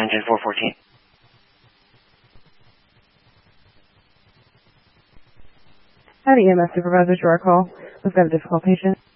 engine 414. Hi, the EMS supervisor to our call. We've got a difficult patient.